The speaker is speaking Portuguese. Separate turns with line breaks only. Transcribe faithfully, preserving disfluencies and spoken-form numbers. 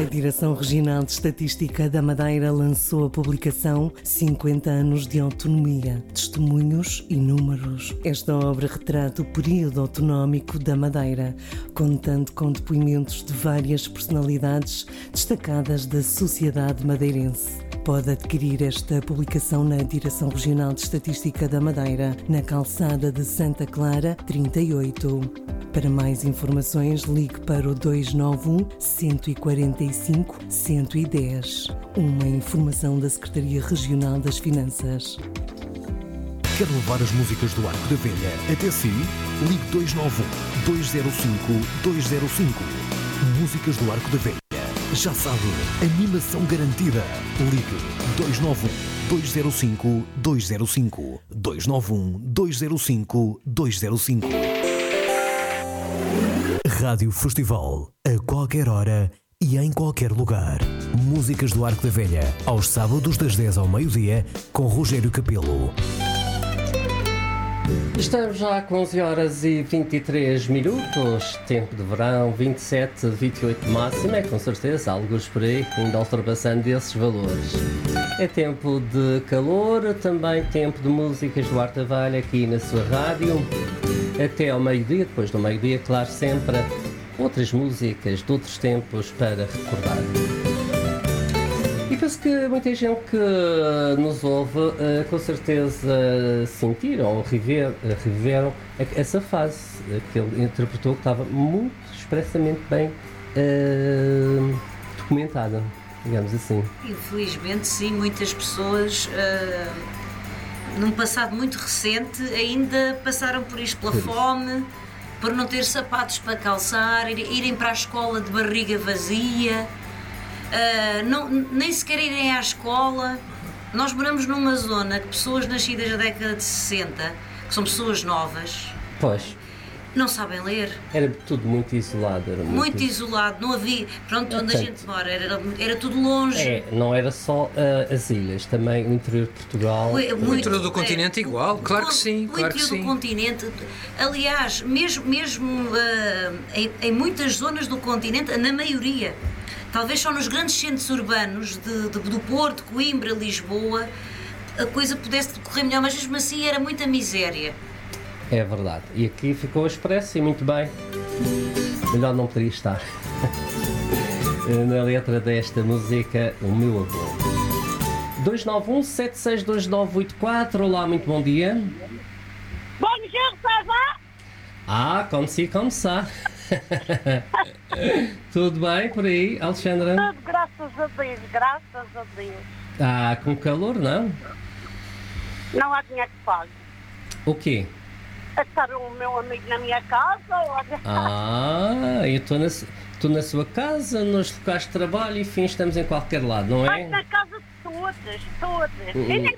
A Direção Regional de Estatística da Madeira lançou a publicação cinquenta anos de Autonomia, Testemunhos e Números. Esta obra retrata o período autonómico da Madeira, contando com depoimentos de várias personalidades destacadas da sociedade madeirense. Pode adquirir esta publicação na Direção Regional de Estatística da Madeira, na calçada de Santa Clara, trinta e oito. Para mais informações, ligue para o dois nove um, um quatro cinco, um um zero. Uma informação da Secretaria Regional das Finanças.
Quer levar as músicas do Arco da Velha até si? Ligue dois nove um, dois zero cinco, dois zero cinco. Músicas do Arco da Velha. Já sabe, animação garantida. Ligue dois nove um, dois zero cinco, dois zero cinco. dois nove um, dois zero cinco, dois zero cinco. Rádio Festival, a qualquer hora e em qualquer lugar. Músicas do Arco da Velha, aos sábados das dez ao meio-dia, com Rogério Capelo.
Estamos já com onze horas e vinte e três minutos, tempo de verão, vinte e sete, vinte e oito de máximo, é com certeza, alguns por aí, ainda ultrapassando esses valores. É tempo de calor, também tempo de músicas do Arco da Velha aqui na sua rádio, até ao meio-dia, depois do meio-dia, claro, sempre outras músicas de outros tempos para recordar. E penso que muita gente que nos ouve, uh, com certeza sentiram ou rever, uh, reviveram essa fase uh, que ele interpretou, que estava muito expressamente bem uh, documentada, digamos assim.
Infelizmente, sim, muitas pessoas, uh, num passado muito recente, ainda passaram por isto, pela por fome, isso. Por não ter sapatos para calçar, irem para a escola de barriga vazia. Uh, não, nem sequer irem à escola. Nós moramos numa zona que pessoas nascidas na década de sessenta, que são pessoas novas,
pois,
não sabem ler.
Era tudo muito isolado. Era muito,
muito isolado, não havia. Pronto, onde a gente mora era, era tudo longe.
É, não era só uh, as ilhas, também o interior de Portugal.
O, muito, o interior do continente, é, igual, claro que sim.
O
claro
interior
que sim.
do continente, aliás, mesmo, mesmo uh, em, em muitas zonas do continente, na maioria. Talvez só nos grandes centros urbanos de, de, do Porto, Coimbra, Lisboa, a coisa pudesse decorrer melhor, mas mesmo assim era muita miséria.
É verdade. E aqui ficou expresso e muito bem. Melhor não poderia estar. Na letra desta música, o meu avô. dois nove um, sete seis dois nove oito quatro. Olá, muito bom dia.
Bonjour, ça va?
Ah, como se começar. Tudo bem por aí, Alexandra?
Tudo, graças a Deus, graças a Deus.
Ah, com calor, não?
Não há dinheiro que pague.
O quê?
A estar o meu amigo na minha casa, olha.
Ah, eu estou na, estou na sua casa, nos locais de trabalho, enfim, estamos em qualquer lado, não é?
Mas na casa de todas, todas.
Hum.
Eu nem